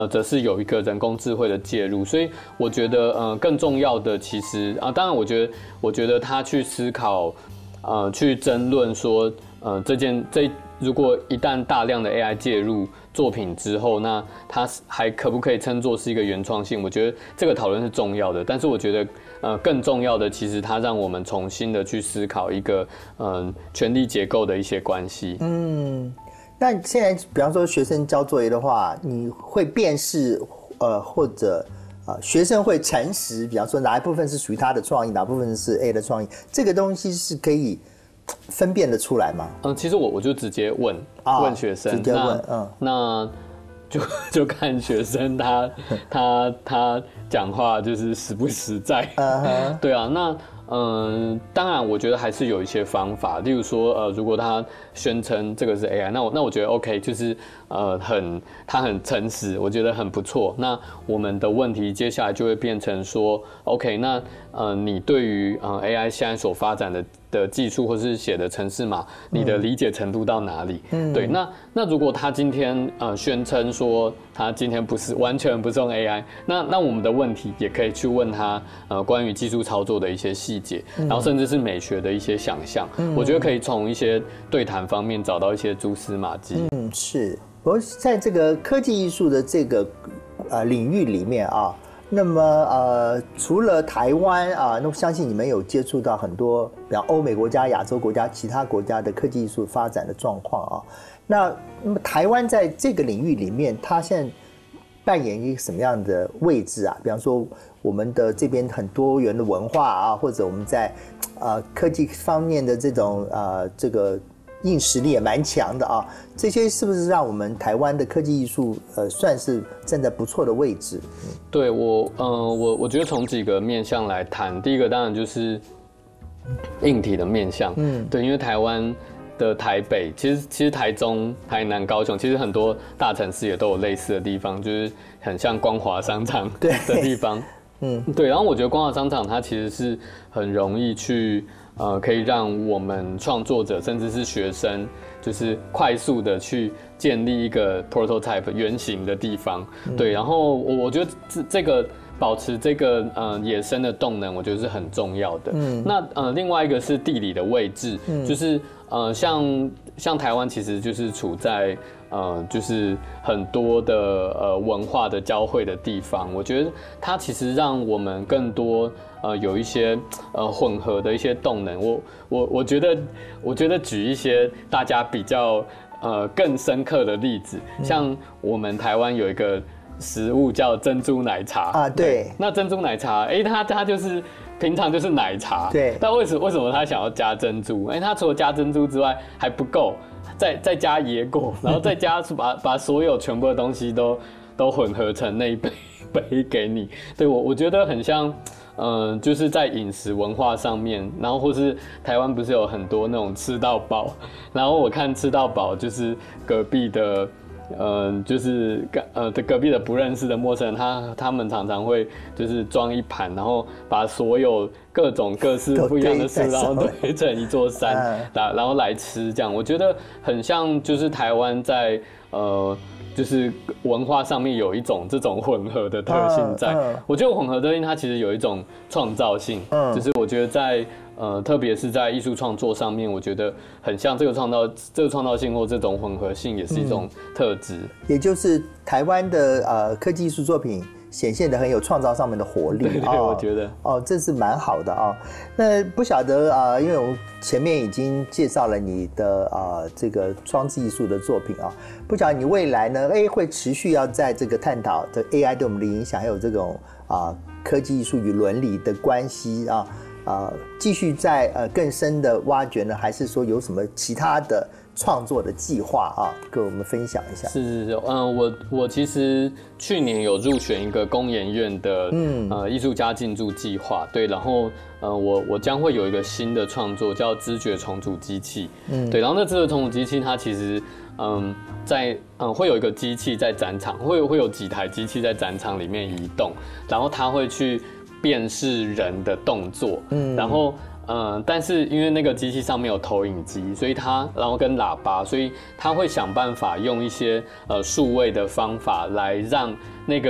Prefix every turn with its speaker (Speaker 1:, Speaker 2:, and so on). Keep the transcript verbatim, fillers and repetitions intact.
Speaker 1: 呃，则是有一个人工智慧的介入，所以我觉得，呃，更重要的其实啊，当然，我觉得，我觉得他去思考，呃，去争论说，呃，这件这如果一旦大量的 A I 介入作品之后，那它还可不可以称作是一个原创性？我觉得这个讨论是重要的，但是我觉得，呃，更重要的其实它让我们重新的去思考一个，嗯、呃，权力结构的一些关系。
Speaker 2: 嗯。那现在，比方说学生交作业的话，你会辨识，呃，或者呃，学生会诚实，比方说哪一部分是属于他的创意，哪部分是 A 的创意，这个东西是可以分辨得出来吗？
Speaker 1: 嗯，其实我我就直接问、
Speaker 2: 啊、
Speaker 1: 问学生，
Speaker 2: 直接问，嗯，
Speaker 1: 那就就看学生他他他讲话就是实不实在，uh-huh. 对啊，那。嗯，当然，我觉得还是有一些方法，例如说，呃，如果他宣称这个是 A I， 那我那我觉得 OK， 就是呃，很他很诚实，我觉得很不错。那我们的问题接下来就会变成说 ，OK， 那呃，你对于呃 A I 现在所发展的的技术或是写的程式码，你的理解程度到哪里？嗯，对，那那如果他今天呃宣称说他今天不是完全不是用 A I， 那那我们的问题也可以去问他呃关于技术操作的一些细节，然后甚至是美学的一些想象，嗯，我觉得可以从一些对谈方面找到一些蛛丝马迹。
Speaker 2: 嗯，是。不过在这个科技艺术的这个呃领域里面啊。那么呃，除了台湾啊，那我相信你们有接触到很多，比方欧美国家、亚洲国家、其他国家的科技艺术发展的状况啊。那那么台湾在这个领域里面，它现在扮演一个什么样的位置啊？比方说，我们的这边很多元的文化啊，或者我们在呃科技方面的这种呃这个。硬实力也蛮强的啊，这些是不是让我们台湾的科技艺术呃算是站在不错的位置？嗯、
Speaker 1: 对我，呃，我我觉得从几个面向来谈，第一个当然就是硬体的面向，嗯，对，因为台湾的台北，其实其实台中、台南、高雄，其实很多大城市也都有类似的地方，就是很像光华商场的地方，嗯，对，然后我觉得光华商场它其实是很容易去。呃，可以让我们创作者甚至是学生，就是快速的去建立一个 prototype 原型的地方，嗯、对。然后我我觉得这这个保持这个呃野生的动能，我觉得是很重要的。嗯，那呃另外一个是地理的位置，嗯、就是呃像像台湾其实就是处在。呃，就是很多的呃文化的交汇的地方，我觉得它其实让我们更多呃有一些呃混合的一些动能。我我我觉得我觉得举一些大家比较呃更深刻的例子，嗯、像我们台湾有一个食物叫珍珠奶茶
Speaker 2: 啊，对，
Speaker 1: 那珍珠奶茶，哎、欸，它它就是平常就是奶茶，
Speaker 2: 对，
Speaker 1: 但为什么为什么他想要加珍珠？哎、欸，它除了加珍珠之外还不够。再再加椰果，然后再加把把所有全部的东西都都混合成那一杯杯给你。对我我觉得很像，嗯、呃，就是在饮食文化上面，然后或是台湾不是有很多那种吃到饱，然后我看吃到饱就是隔壁的。呃，就是呃的隔壁的不认识的陌生人，他他们常常会就是装一盘，然后把所有各种各式不一样的事，然后堆成一座山，然然后来吃，这样我觉得很像就是台湾在呃就是文化上面有一种这种混合的特性在。我觉得混合特性它其实有一种创造性，就是我觉得在。呃，特别是在艺术创作上面，我觉得很像这个创造、这个创造性或这种混合性，也是一种特质、嗯。
Speaker 2: 也就是台湾的呃科技艺术作品显现的很有创造上面的活力。
Speaker 1: 对对，哦、我觉得
Speaker 2: 哦，这是蛮好的啊、哦。那不晓得啊、呃，因为我们前面已经介绍了你的啊、呃、这个装置艺术的作品啊、哦，不晓得你未来呢，哎，会持续要在这个探讨这 A I 对我们的影响，还有这种啊、呃、科技艺术与伦理的关系啊。呃，继续在呃更深的挖掘呢，还是说有什么其他的创作的计划啊，跟我们分享一下？
Speaker 1: 是是是，嗯、呃，我我其实去年有入选一个工研院的嗯呃艺术家进驻计划，对，然后呃我我将会有一个新的创作叫知觉重组机器，嗯，对，然后那知觉重组机器它其实嗯在嗯会有一个机器在展场，会会有几台机器在展场里面移动，然后它会去。辨识人的动作，嗯，然后嗯，但是因为那个机器上面有投影机，所以它然后跟喇叭，所以它会想办法用一些呃数位的方法来让那个